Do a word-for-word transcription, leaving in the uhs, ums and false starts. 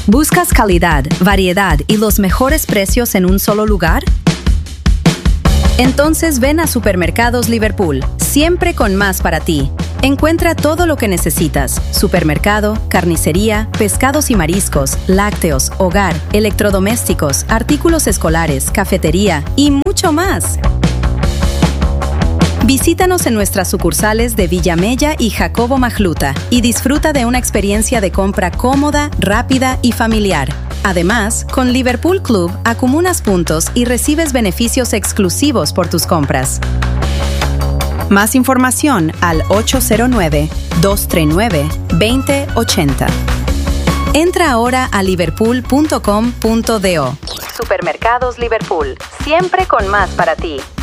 ¿Buscas calidad, variedad y los mejores precios en un solo lugar? Entonces ven a Supermercados Liverpool, siempre con más para ti. Encuentra todo lo que necesitas: supermercado, carnicería, pescados y mariscos, lácteos, hogar, electrodomésticos, artículos escolares, cafetería y mucho más. Visítanos en nuestras sucursales de Villamella y Jacobo Majluta y disfruta de una experiencia de compra cómoda, rápida y familiar. Además, con Liverpool Club acumulas puntos y recibes beneficios exclusivos por tus compras. Más información al ocho cero nueve, dos tres nueve, dos cero ocho cero. Entra ahora a liverpool punto com punto do. Supermercados Liverpool, siempre con más para ti.